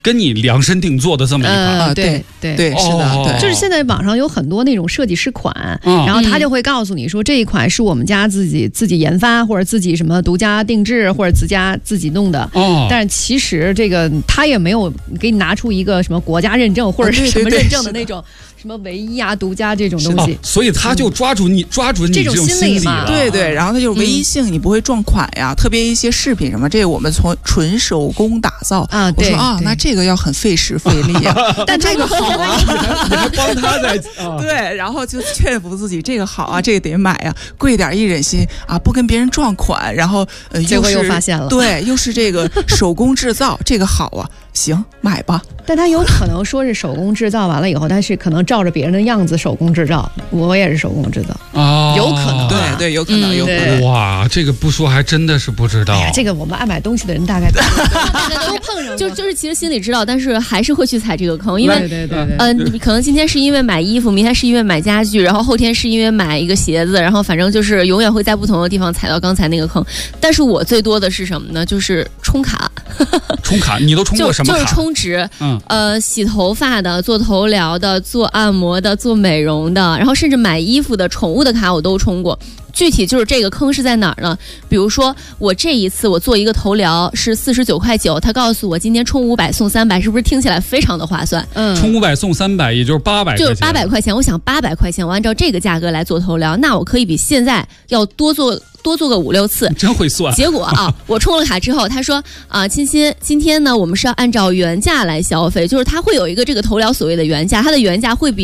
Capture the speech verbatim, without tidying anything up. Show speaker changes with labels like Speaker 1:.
Speaker 1: 跟你量身定做的这么一款。
Speaker 2: 呃、
Speaker 3: 对
Speaker 2: 对
Speaker 3: 对，是的，
Speaker 1: 哦、
Speaker 3: 对，
Speaker 2: 就是现在网上有很多那种设计师款，
Speaker 1: 嗯、
Speaker 2: 然后他就会告诉你说这一款是我们家自己自己研发，或者自己什么独家定制，或者自家自己弄的。
Speaker 1: 哦，
Speaker 2: 但是其实这个他也没有给你拿出一个什么国家认证或者是什么认证的那种。什么唯一啊、独家这种东西、
Speaker 1: 哦，所以他就抓住你、嗯、抓准你这种心理
Speaker 2: 嘛，
Speaker 3: 对对，然后他就是唯一性，你不会撞款呀、嗯，特别一些饰品什么，这个我们从纯手工打造
Speaker 2: 啊。
Speaker 3: 我说啊，那这个要很费时费力啊，但这个好啊，
Speaker 1: 你还帮他在、
Speaker 3: 啊、对，然后就劝服自己，这个好啊，这个得买啊，贵点一忍心啊，不跟别人撞款，然后呃，
Speaker 2: 结果又发现了，
Speaker 3: 对，又是这个手工制造，这个好啊。行，买吧。
Speaker 2: 但他有可能说是手工制造完了以后，但是可能照着别人的样子手工制造。我也是手工制造
Speaker 1: 啊、哦，
Speaker 2: 有可能、啊。
Speaker 3: 对对，有可能，
Speaker 2: 嗯、
Speaker 3: 有可能。
Speaker 1: 哇，这个不说还真的是不知道。
Speaker 2: 哎呀，这个我们爱买东西的人大概都都碰上，
Speaker 4: 就就是其实心里知道，但是还是会去踩这个坑，因为
Speaker 2: 对对对对，
Speaker 4: 呃，你可能今天是因为买衣服，明天是因为买家具，然后后天是因为买一个鞋子，然后反正就是永远会在不同的地方踩到刚才那个坑。但是我最多的是什么呢？就是充卡。
Speaker 1: 充卡，你都充过什么卡？
Speaker 4: 就就是充值。
Speaker 1: 嗯，
Speaker 4: 呃，洗头发的、做头疗的、做按摩的、做美容的，然后甚至买衣服的、宠物的卡我都充过。具体就是这个坑是在哪儿呢？比如说我这一次我做一个头疗是四十九块九，他告诉我今天充五百送三百，是不是听起来非常的划算？
Speaker 2: 嗯，
Speaker 1: 充五百送三百，也就是八百，
Speaker 4: 就是八百块钱。我想八百块钱，我按照这个价格来做头疗，那我可以比现在要多做。多做个五六次，
Speaker 1: 真会算。
Speaker 4: 结果啊，我充了卡之后，他说啊，欣欣，今天呢，我们是要按照原价来消费，就是他会有一个这个头疗所谓的原价，它的原价会比